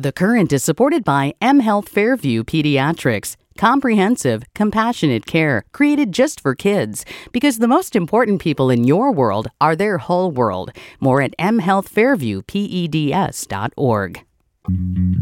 The Current is supported by mHealth Fairview Pediatrics. Comprehensive, compassionate care created just for kids. Because the most important people in your world are their whole world. More at mhealthfairviewpeds.org.